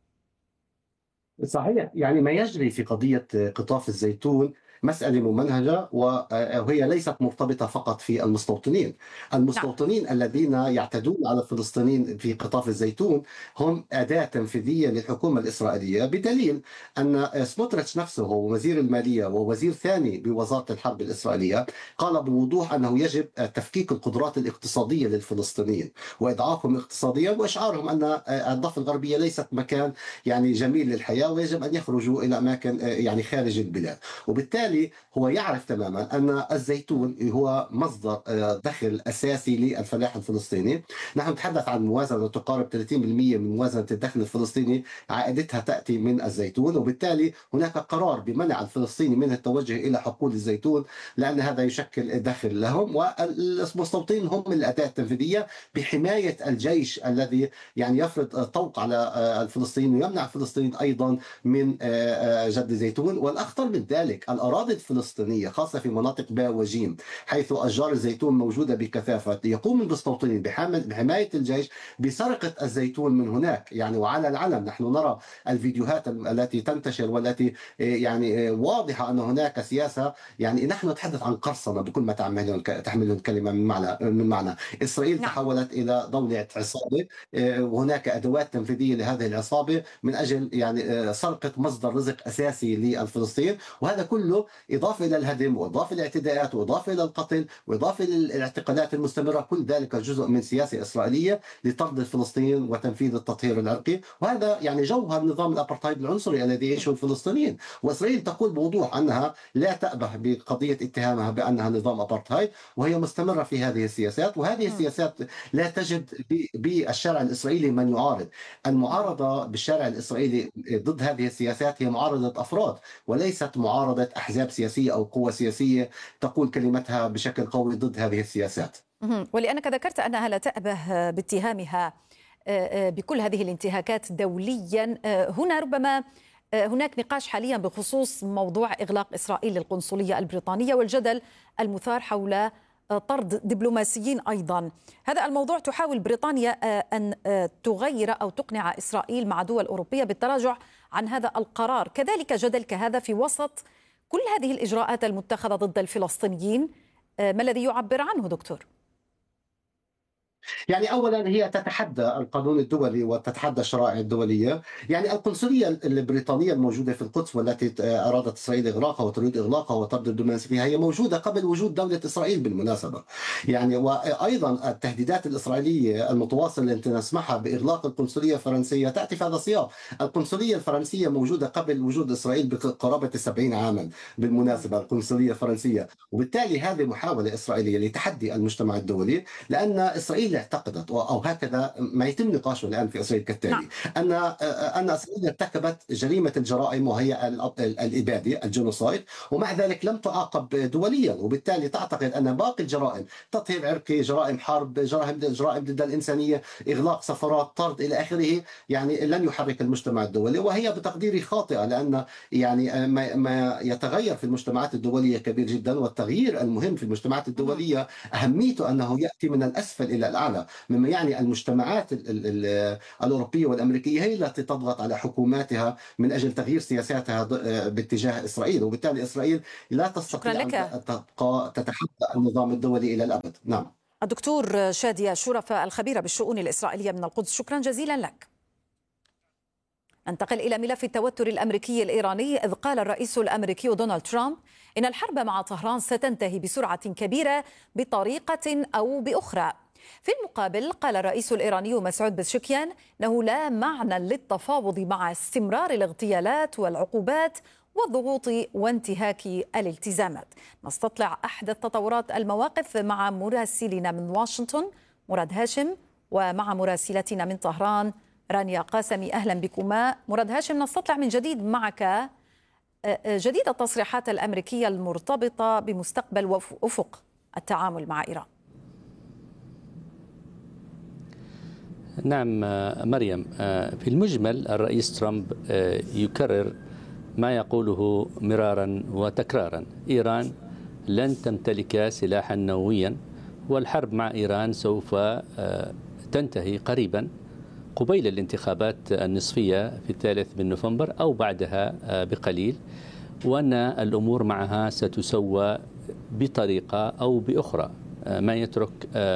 صحيح، يعني ما يجري في قضية قطاف الزيتون مسألة ممنهجة، وهي ليست مرتبطة فقط في المستوطنين. المستوطنين نعم. الذين يعتدون على الفلسطينيين في قطاف الزيتون هم أداة تنفيذية للحكومة الإسرائيلية، بدليل أن سموتريتش نفسه وزير المالية ووزير ثاني بوزارة الحرب الإسرائيلية قال بوضوح أنه يجب تفكيك القدرات الاقتصادية للفلسطينيين وإضعافهم اقتصاديا وإشعارهم أن الضفة الغربية ليست مكان يعني جميل للحياة ويجب أن يخرجوا إلى أماكن يعني خارج البلاد. وبالتالي هو يعرف تماما أن الزيتون هو مصدر دخل أساسي للفلاح الفلسطيني. نحن نتحدث عن موازنة تقارب ثلاثين بالمئة من موازنة الدخل الفلسطيني عائدتها تأتي من الزيتون، وبالتالي هناك قرار بمنع الفلسطيني من التوجه إلى حقول الزيتون لأن هذا يشكل دخل لهم، والمستوطنين هم الأداة التنفيذية بحماية الجيش الذي يعني يفرض طوق على الفلسطينيين ويمنع الفلسطينيين أيضا من جد الزيتون. والأخطر من ذلك الأراضي الفلسطينية خاصة في مناطق باء وجيم حيث أشجار الزيتون موجودة بكثافة، يقوم المستوطنين بحماية الجيش بسرقة الزيتون من هناك. يعني وعلى العلم نحن نرى الفيديوهات التي تنتشر والتي يعني واضحة أن هناك سياسة، يعني نحن نتحدث عن قرصنة بكل ما تحمله الكلمة من معنى من معنى إسرائيل نعم. تحولت إلى دولة عصابة، وهناك أدوات تنفيذية لهذه العصابة من أجل يعني سرقة مصدر رزق أساسي للفلسطينيين، وهذا كله إضافة إلى الهدم وإضافة إلى الاعتداءات وإضافة إلى القتل وإضافة إلى الاعتقالات المستمرة. كل ذلك جزء من سياسة إسرائيلية لطرد الفلسطينيين وتنفيذ التطهير العرقي، وهذا يعني جوهر نظام الأبرتايد العنصري الذي يعيشه الفلسطينيين. وإسرائيل تقول بوضوح أنها لا تأبه بقضية اتهامها بأنها نظام أبرتايد، وهي مستمرة في هذه السياسات. وهذه السياسات لا تجد بالشارع الإسرائيلي من يعارض. المعارضة بالشارع الإسرائيلي ضد هذه السياسات هي معارضة أفراد وليست معارضة أحزاب سياسية أو قوة سياسية تقول كلمتها بشكل قوي ضد هذه السياسات. ولأنك ذكرت أنها لا تأبه باتهامها بكل هذه الانتهاكات دوليا، هنا ربما هناك نقاش حاليا بخصوص موضوع إغلاق إسرائيل للقنصلية البريطانية والجدل المثار حول طرد دبلوماسيين أيضا. هذا الموضوع تحاول بريطانيا أن تغير أو تقنع إسرائيل مع دول أوروبية بالتراجع عن هذا القرار. كذلك جدل كهذا في وسط كل هذه الإجراءات المتخذة ضد الفلسطينيين، ما الذي يعبر عنه دكتور؟ يعني أولا هي تتحدى القانون الدولي وتتحدى الشرائع الدولية. يعني القنصلية البريطانية الموجودة في القدس والتي أرادت إسرائيل إغلاقها وتريد إغلاقها وطرد الدبلوماسيين فيها هي موجودة قبل وجود دولة إسرائيل بالمناسبة. يعني وأيضا التهديدات الإسرائيلية المتواصلة التي نسمعها بإغلاق القنصلية الفرنسية تأتي في هذا السياق. القنصلية الفرنسية موجودة قبل وجود إسرائيل بقرابة سبعين عاما بالمناسبة، القنصلية الفرنسية. وبالتالي هذه محاولة إسرائيلية لتحدي المجتمع الدولي، لأن إسرائيل اعتقدت أو هكذا ما يتم نقاشه الآن في إسرائيل كالتالي: أن أن إسرائيل ارتكبت جريمة الجرائم وهي الإبادة الجنوسايد، ومع ذلك لم تعاقب دوليا، وبالتالي تعتقد أن باقي الجرائم، تطهير عرقي، جرائم حرب، جرائم جرائم ضد الإنسانية، إغلاق سفارات، طرد إلى آخره، يعني لن يحرك المجتمع الدولي. وهي بتقديري خاطئة، لأن يعني ما يتغير في المجتمعات الدولية كبير جدا، والتغيير المهم في المجتمعات الدولية أهميته أنه يأتي من الأسفل إلى الأعلى، مما يعني المجتمعات الأوروبية والأمريكية هي التي تضغط على حكوماتها من أجل تغيير سياساتها باتجاه إسرائيل، وبالتالي إسرائيل لا تستطيع أن تبقى تتحدى النظام الدولي إلى الأبد. نعم. الدكتور شادية شرفة الخبيرة بالشؤون الإسرائيلية من القدس، شكرا جزيلا لك. ننتقل إلى ملف التوتر الأمريكي الإيراني، إذ قال الرئيس الأمريكي دونالد ترامب إن الحرب مع طهران ستنتهي بسرعة كبيرة بطريقة أو بأخرى. في المقابل قال الرئيس الإيراني مسعود بزشكيان أنه لا معنى للتفاوض مع استمرار الاغتيالات والعقوبات والضغوط وانتهاك الالتزامات. نستطلع أحدث تطورات المواقف مع مراسلنا من واشنطن مراد هاشم، ومع مراسلتنا من طهران رانيا قاسمي. أهلا بكما. مراد هاشم، نستطلع من جديد معك جديد التصريحات الأمريكية المرتبطة بمستقبل وأفق التعامل مع إيران. نعم مريم، في المجمل الرئيس ترامب يكرر ما يقوله مرارا وتكرارا: إيران لن تمتلك سلاحا نوويا، والحرب مع إيران سوف تنتهي قريبا قبيل الانتخابات النصفية في الثالث من نوفمبر أو بعدها بقليل، وأن الأمور معها ستسوى بطريقة أو بأخرى، ما يترك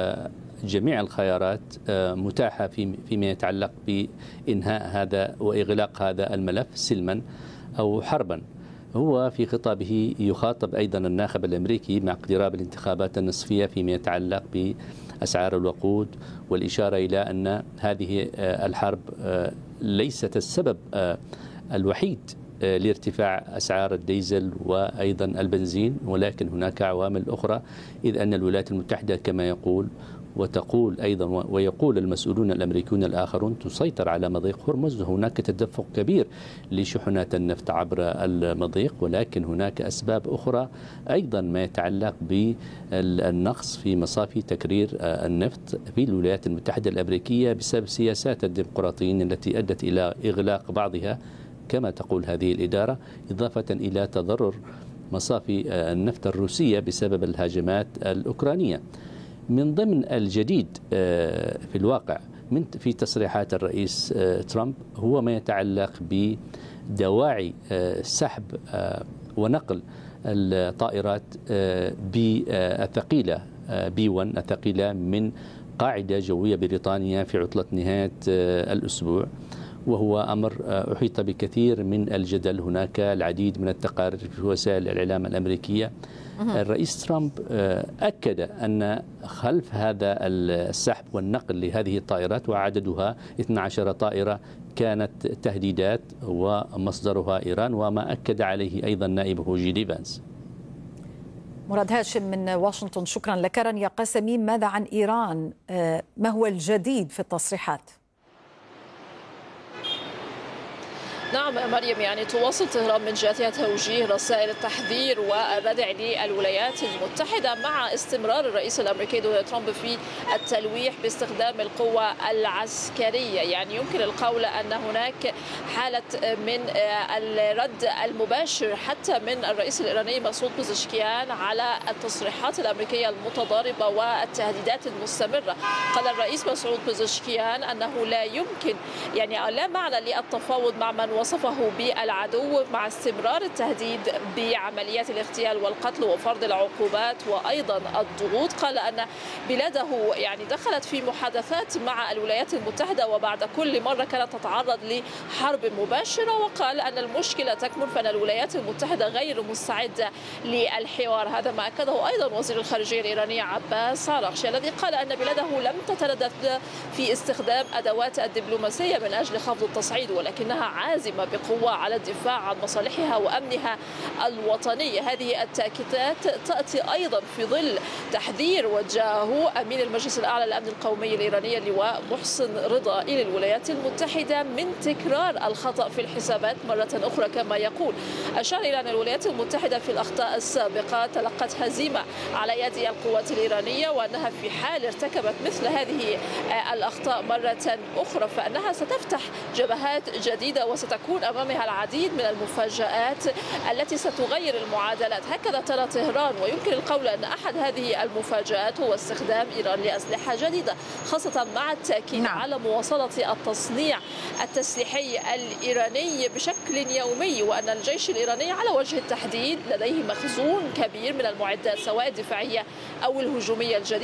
جميع الخيارات متاحة فيما يتعلق بإنهاء هذا وإغلاق هذا الملف سلما أو حربا. هو في خطابه يخاطب أيضا الناخب الأمريكي مع اقتراب الانتخابات النصفية فيما يتعلق بأسعار الوقود، والإشارة إلى أن هذه الحرب ليست السبب الوحيد لارتفاع أسعار الديزل وأيضا البنزين، ولكن هناك عوامل أخرى، إذ أن الولايات المتحدة كما يقول وتقول أيضا ويقول المسؤولون الأمريكيون الآخرون تسيطر على مضيق هرمز، وهناك تدفق كبير لشحنات النفط عبر المضيق، ولكن هناك أسباب أخرى أيضا ما يتعلق بالنقص في مصافي تكرير النفط في الولايات المتحدة الأمريكية بسبب سياسات الديمقراطيين التي أدت إلى إغلاق بعضها كما تقول هذه الإدارة، إضافة إلى تضرر مصافي النفط الروسية بسبب الهجمات الأوكرانية. من ضمن الجديد في الواقع من في تصريحات الرئيس ترامب هو ما يتعلق بدواعي سحب ونقل الطائرات بي الثقيلة بي واحد الثقيلة من قاعدة جوية بريطانيا في عطلة نهاية الأسبوع، وهو أمر أحيط بكثير من الجدل. هناك العديد من التقارير في وسائل الإعلام الأمريكية. الرئيس ترامب أكد أن خلف هذا السحب والنقل لهذه الطائرات، وعددها اثنتي عشرة طائرة، كانت تهديدات ومصدرها إيران، وما أكد عليه أيضا نائبه جيدي فانس. مراد هاشم من واشنطن، شكرا لك. رانيا قاسمي، ماذا عن إيران؟ ما هو الجديد في التصريحات؟ نعم مريم، يعني تواصل طهران من جهتها توجيه رسائل التحذير والردع للولايات المتحدة مع استمرار الرئيس الأمريكي دونالد ترامب في التلويح باستخدام القوة العسكرية. يعني يمكن القول أن هناك حالة من الرد المباشر حتى من الرئيس الإيراني مسعود بزشكيان على التصريحات الأمريكية المتضاربة والتهديدات المستمرة. قال الرئيس مسعود بزشكيان أنه لا يمكن يعني لا معنى للتفاوض مع من وصفه بالعدو مع استمرار التهديد بعمليات الاغتيال والقتل وفرض العقوبات وأيضا الضغوط. قال أن بلاده يعني دخلت في محادثات مع الولايات المتحدة وبعد كل مرة كانت تتعرض لحرب مباشرة، وقال أن المشكلة تكمن فأن الولايات المتحدة غير مستعدة للحوار. هذا ما أكده أيضا وزير الخارجية الإيراني عباس عراقشي الذي قال أن بلاده لم تتردد في استخدام أدوات الدبلوماسية من أجل خفض التصعيد، ولكنها عازمة بقوة على الدفاع عن مصالحها وأمنها الوطني. هذه التأكيدات تأتي أيضا في ظل تحذير وجهه أمين المجلس الأعلى للأمن القومي الإيراني اللواء محسن رضا إلى الولايات المتحدة من تكرار الخطأ في الحسابات مرة أخرى كما يقول. أشار إلى أن الولايات المتحدة في الأخطاء السابقة تلقت هزيمة على يد القوات الإيرانية، وأنها في حال ارتكبت مثل هذه الأخطاء مرة أخرى فإنها ستفتح جبهات جديدة وستكون أمامها العديد من المفاجآت التي ستغير المعادلات. هكذا ترى طهران، ويمكن القول أن أحد هذه المفاجآت هو استخدام إيران لأسلحة جديدة، خاصة مع التأكيد نعم. على مواصلة التصنيع التسليحي الإيراني بشكل يومي، وأن الجيش الإيراني على وجه التحديد لديه مخزون كبير من المعدات سواء الدفاعية أو الهجومية الجديدة.